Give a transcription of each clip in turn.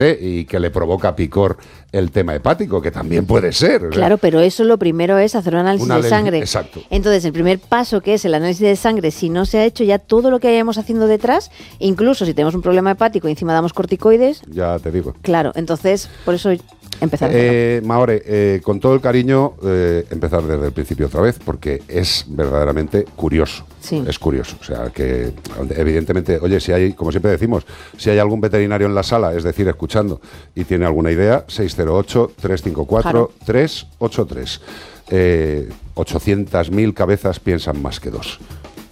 y que le provoca picor el tema hepático, que también puede ser. Claro, pero eso lo primero es hacer un análisis de sangre. Exacto. Entonces, el primer paso, que es el análisis de sangre, si no se ha hecho ya todo lo que hayamos haciendo detrás, incluso si tenemos un problema hepático y encima damos corticoides. Ya te digo. Claro, entonces, por eso empezar. Maore, con todo el cariño, empezar desde el principio otra vez, porque es verdaderamente curioso. Sí. Es curioso. O sea, que evidentemente, oye, si hay, como siempre decimos, si hay algún veterinario en la sala, es decir, escuchando, y tiene alguna idea, 608-354-383. 800.000 cabezas piensan más que dos.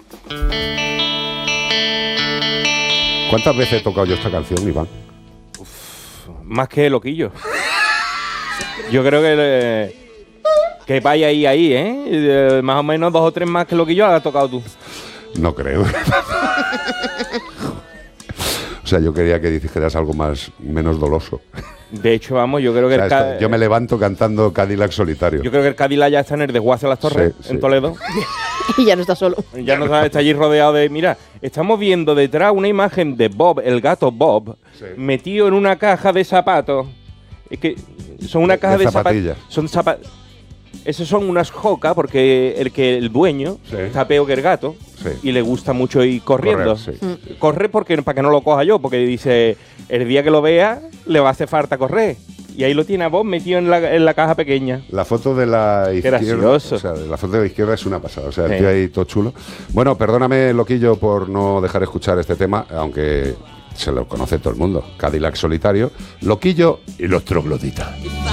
¿Cuántas veces he tocado yo esta canción, Iván? Más que loquillo. Yo creo que vaya ahí, ¿eh? Más o menos 2 o 3 más que loquillo has tocado tú. No creo. O sea, yo quería que dijeras algo menos doloso. De hecho, vamos, yo creo que... O sea, yo me levanto cantando Cadillac Solitario. Yo creo que el Cadillac ya está en el desguace de las Torres, Sí, en sí. Toledo. Y ya no está solo. Ya no está allí rodeado de... Mira, estamos viendo detrás una imagen de Bob, el gato Bob, Sí. metido en una caja de zapatos. Es que son una caja de zapatillas. Esos son unas jocas porque el dueño Sí. está peor que el gato Sí. y le gusta mucho ir corriendo. Correr, sí. Corre porque para que no lo coja yo, porque dice, el día que lo vea le va a hacer falta correr. Y ahí lo tiene a Bob metido en la caja pequeña. La foto de la izquierda, gracioso. o sea, la foto de la izquierda es una pasada. O sea, el Sí. tío ahí todo chulo. Bueno, perdóname, loquillo, por no dejar escuchar este tema, aunque se lo conoce todo el mundo. Cadillac Solitario, Loquillo y los trogloditas.